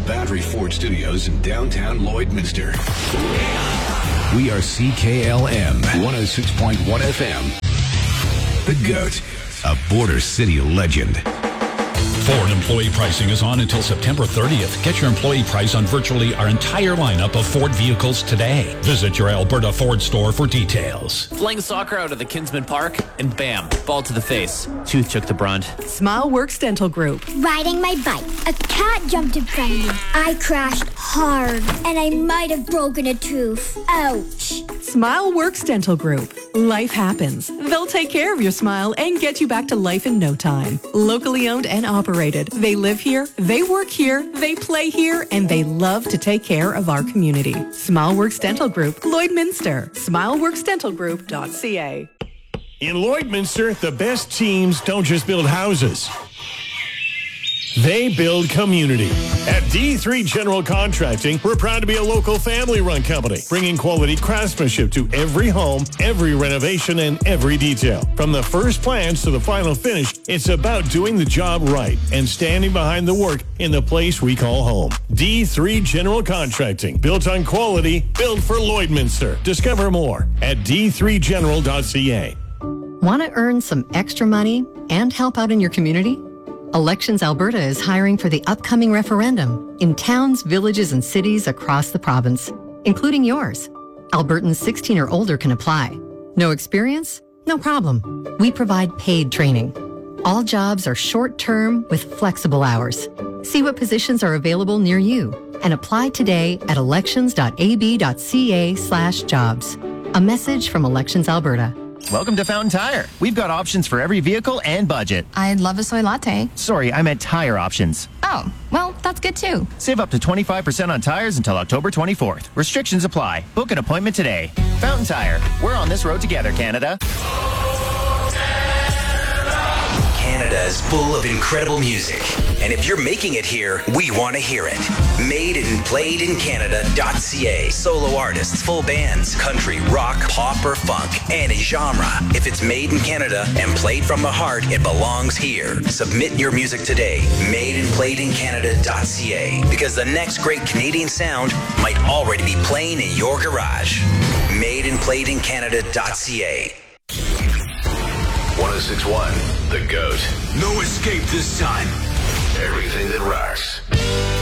Battery Ford Studios in downtown Lloydminster. We are CKLM 106.1 FM. The GOAT, a Border City legend. Ford employee pricing is on until September 30th. Get your employee price on virtually our entire lineup of Ford vehicles today. Visit your Alberta Ford store for details. Flying soccer out of the Kinsman Park, and bam, ball to the face. Tooth took the brunt. SmileWorks Dental Group. Riding my bike, a cat jumped in front of me. I crashed hard, and I might have broken a tooth. Ouch. SmileWorks Dental Group. Life happens. They'll take care of your smile and get you back to life in no time. Locally owned and operated. They live here, they work here, they play here, and they love to take care of our community. SmileWorks Dental Group, Lloydminster. SmileWorksDentalGroup.ca. In Lloydminster, the best teams don't just build houses. They build community. At D3 General Contracting, we're proud to be a local family-run company, bringing quality craftsmanship to every home, every renovation, and every detail. From the first plans to the final finish, it's about doing the job right and standing behind the work in the place we call home. D3 General Contracting, built on quality, built for Lloydminster. Discover more at d3general.ca. Want to earn some extra money and help out in your community? Elections Alberta is hiring for the upcoming referendum in towns, villages, and cities across the province, including yours. Albertans 16 or older can apply. No experience? No problem. We provide paid training. All jobs are short-term with flexible hours. See what positions are available near you and apply today at elections.ab.ca/jobs. A message from Elections Alberta. Welcome to Fountain Tire. We've got options for every vehicle and budget. I'd love a soy latte. Sorry, I meant tire options. Oh, well, that's good too. Save up to 25% on tires until October 24th. Restrictions apply. Book an appointment today. Fountain Tire. We're on this road together, Canada. Canada is full of incredible music. And if you're making it here, we want to hear it. Made and played in Canada.ca. Solo artists, full bands, country, rock, pop, or funk, any genre. If it's made in Canada and played from the heart, it belongs here. Submit your music today. Made and played in Canada.ca. Because the next great Canadian sound might already be playing in your garage. Made and played in Canada.ca. 106.1, The GOAT. No escape this time. Everything that rocks.